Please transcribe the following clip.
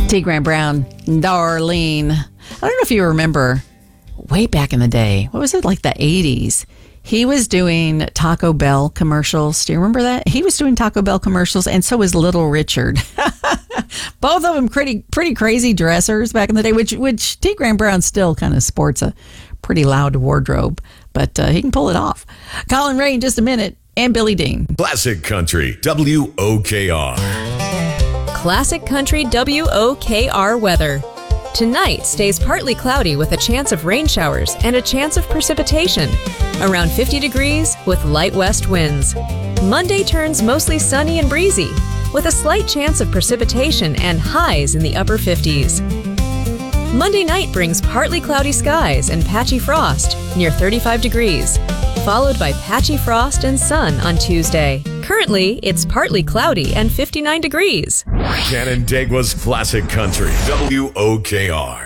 T. Graham Brown, Darlene. I don't know if you remember way back in the day. What was it, like the 80s? He was doing Taco Bell commercials. Do you remember that? He was doing Taco Bell commercials, and so was Little Richard. Both of them pretty crazy dressers back in the day, which T. Graham Brown still kind of sports a pretty loud wardrobe, but he can pull it off. Colin Ray in just a minute, and Billy Dean. Classic Country, WOKR. Classic Country WOKR weather. Tonight stays partly cloudy with a chance of rain showers and a chance of precipitation. Around 50 degrees with light west winds. Monday turns mostly sunny and breezy with a slight chance of precipitation and highs in the upper 50s. Monday night brings partly cloudy skies and patchy frost near 35 degrees, followed by patchy frost and sun on Tuesday. Currently, it's partly cloudy and 59 degrees. Canandaigua's Classic Country, WOKR.